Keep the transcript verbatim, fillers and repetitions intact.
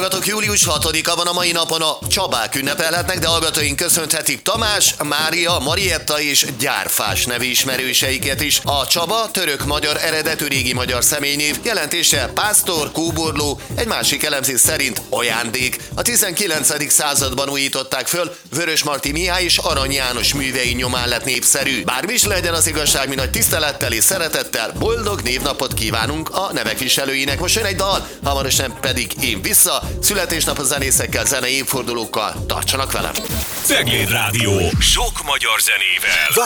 hallgatók, július hatodika van a mai napon, a Csabák ünnepelhetnek, de hallgatóink köszönhetik Tamás, Mária, Marietta és Gyárfás nevű ismerőseiket is. A Csaba török-magyar eredetű régi magyar személynév, jelentése pásztor, kóborló, egy másik elemzés szerint ajándék. A tizenkilencedik században újították föl, Vörösmarty Mihály és Arany János művei nyomán lett népszerű. Bármi is legyen az igazság, mi nagy tisztelettel és szeretettel boldog névnapot kívánunk a nevek viselőinek. Most jön egy dal, hamarosan pedig én vissza, születésnapos zenészekkel, zenei évfordulókkal. Tartsanak velem! Cegléd Rádió, sok magyar zenével.